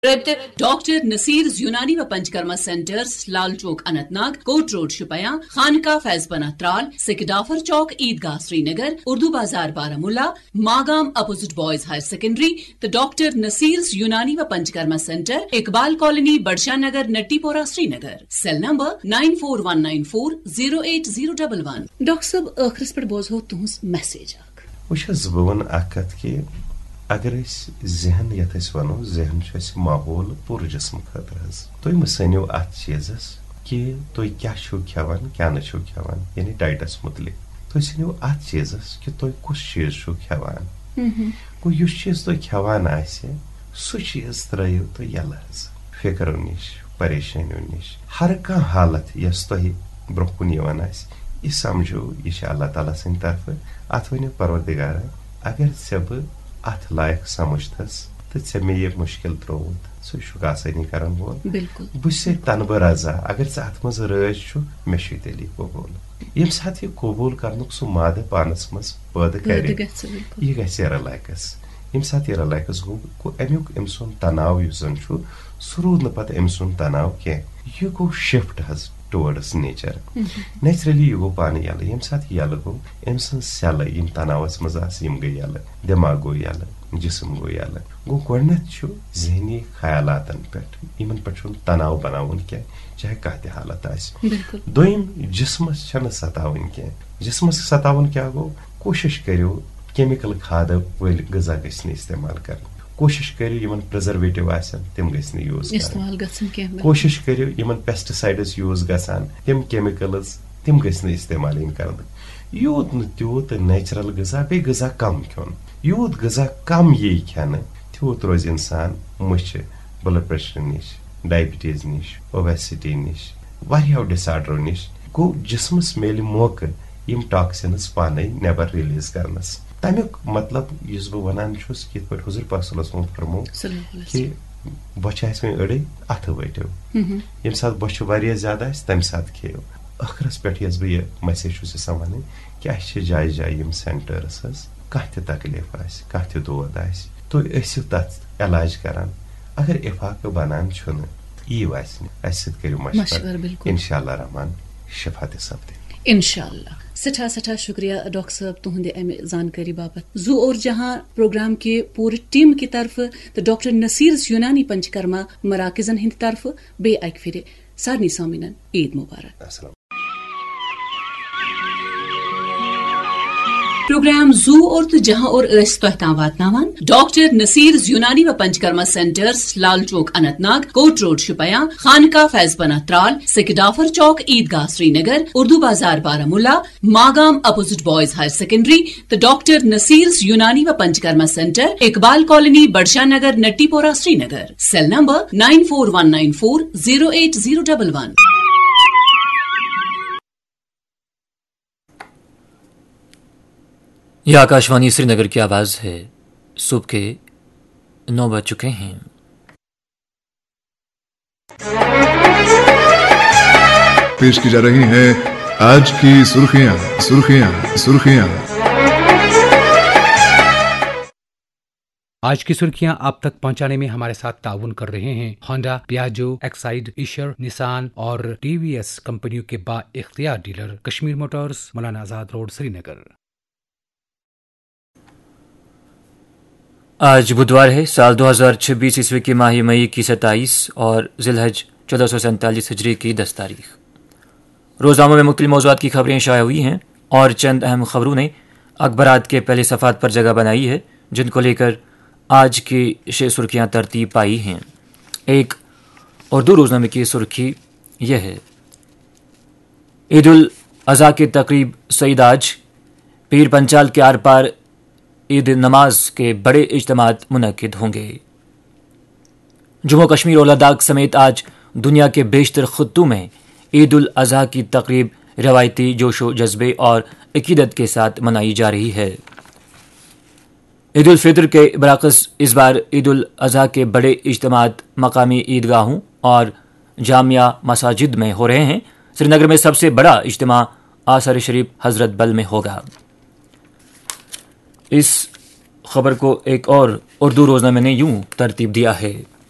Doctor Naseer यूनानी व panchakarma centres, Lal Chowk Anantnag, coat road शुपया, खानका फैजबना Tral, सिकदाफर चौक ईदगाह श्रीनगर, उर्दू बाजार Baramulla, Magam opposite boys higher secondary, the doctor Naseer यूनानी व पंचकर्मा सेंटर, इकबाल कॉलोनी, बड़शा नगर, नट्टीपोरा श्रीनगर। Cell number 9419408011। डॉक्टर साहब आखिरस पे बोझ हो तुहस मैसेज बवन कि अगर जहन यथ वनो जहन माहौल पूरे जिस्म खतर तुम सनो अत चीजस कि तुम क्या खेवान क्या नो खेवान यानी डाइटस मुतलिक तुम सनो अत चीजस कि तुम कुछ चीज खेवान गो युस चीज तुम खेवान सह चीज त्रयु तुम यल फिक्रो निश परेशानियों निश हर कह हालत यस तुम ब्रोह कुन यह समझो यह अल्लाह ताला सद तरफ अत वन परवरदिगारा अगर से बह अत लायक समझतस तो ऐ मे यह मुश्किल त्रोत सह आसानी कर वोल बह तन बह रजा अगर अत मज रज मे तेली कबूल यम सात यह कबूल कर सह माद पानस मज पैदा कर यह रिलैक्स यम सात यह रिलैक्स गो अमुक अम सुंद तनाव सह रूद न पे अम सुंद तनाव कह यह गो शिफ्ट टुवर्ड्स नेचर नेचुरली यह गो पान यल यम सात यल गो अम सज सेल यम तनावस मज गई यल दिमाग गो यल जिसम गो यल गो गोडनेथ जहनी ख्यालातन पे इन पे तनाव बनावन क्या चाहे कह त हालत दोम जिसमस सतावन क्या जिसमस सतावन क्या गो कोशिश करो केमिकल खाद वल गजा गि इस्तेमाल कर कोशिश करो प्रिजर्वेटिव तम यूज कोशिश करो पेस्टिसाइड्स यूज गसान तम केमिकल्स तम इस्तेमाल कर यूत न तूत नेचुरल गजा बे गजा कम खोन यूत गजा कम ये खेन तूत रोज इंसान मुछ ब्लड प्रेशर निश डायबिटीज निश ओबेसिटी निश वारियाव डिसऑर्डर निश गो जिस्मस मेल मौके यम टॉक्सिन्स पाने नेबर रिलीज करनस तमिक मतलब इस बह वनान कि हुजूर पाक सल्लल्लाहु अलैहि फरमो कि बच्चे मे अड़े अथ वटो यम सात बच्चे वारिया ज्यादा तम सात खेयो आखिरस पे यस बह यह मैसेज वन कि जाय जाय यम सेंटर्स कह तकलीफ कह दौद तुम ٲسِو तथ इलाज करान अगर इफाक बनान यी करो मशवर इंशाअल्लाह रहमान शिफा त सपदे इंशाअल्लाह। सठा सठा शुक्रिया डॉक्टर साहब तुहंदे अमे जानकारी बाबत। जू और जहां प्रोग्राम के पूरी टीम की तरफ तो डॉक्टर नसीर यूनानी पंचकर्मा मराकजन हिंद तरफ बे अक फिर सारनी सामिनन ईद मुबारक। प्रोग्राम जू और तो जहां और वातनावान डॉक्टर नसीर यूनानी व panchakarma centres, Lal Chowk Anantnag, coat road शुपया, खानका फैजबना Tral, सिकदाफर चौक ईदगाह श्रीनगर, उर्दू बाजार Baramulla, Magam opposite boys higher secondary, the doctor Naseer यूनानी व पंचकर्मा सेंटर, इकबाल कॉलोनी, बड़शा नगर, नट्टीपोरा श्रीनगर। Cell number 9419408011। यह आकाशवाणी श्रीनगर की आवाज है। सुबह के 9 बज चुके हैं। पेश की जा रही हैं आज की सुर्खियां सुर्खियां सुर्खियां। आज की सुर्खियां आप तक पहुंचाने में हमारे साथ ताउन कर रहे हैं Honda, Piaggio, Exide, Ishar, Nissan और टीवीएस कंपनियों के बा इख्तियार dealer Kashmir Motors, Maulana Azad road, Srinagar. आज बुधवार है। साल 2026 ईस्वी की माह मई की 27 और जिलहज 1447 हिजरी की 10 तारीख। रोज़नामों में मुख्तलिफ मौज़ूआत की खबरें शाया हुई हैं और चंद अहम खबरों ने अखबारात के पहले सफ़ात पर जगह बनाई है, जिनको लेकर आज की 6 सुर्खियाँ तरतीब पाई हैं। एक उर्दू रोज़नामे की सुर्खी यह है, ईद उल अज़हा की तकरीब सईद आज, पीर पंचाल के आर पार ईद नमाज के बड़े इज्तिमात मुनक्किद होंगे। जम्मू कश्मीर और लद्दाख समेत आज दुनिया के बेशतर खित्तों में ईद उल अज़हा की तकरीब रवायती जोशो जज्बे और अकीदत के साथ मनाई जा रही है। ईद उल फितर के बरअक्स इस बार ईद उल अज़हा के बड़े इज्तिमात मकामी ईदगाहों और जामिया मसाजिद में हो रहे हैं। श्रीनगर में सबसे बड़ा इज्तिमा आसर शरीफ हजरत बल में होगा। इस खबर को एक और उर्दू रोज़नामे ने यूं तरतीब दिया है,